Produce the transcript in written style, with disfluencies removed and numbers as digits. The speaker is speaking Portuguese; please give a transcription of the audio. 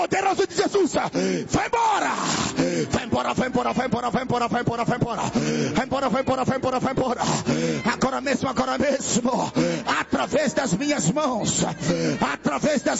poderoso de Jesus, vai embora, vai embora, vai embora, vai embora, vai embora, vai embora, vai embora, vai embora, vai embora, vai embora, vai embora, agora mesmo, através das minhas mãos, através das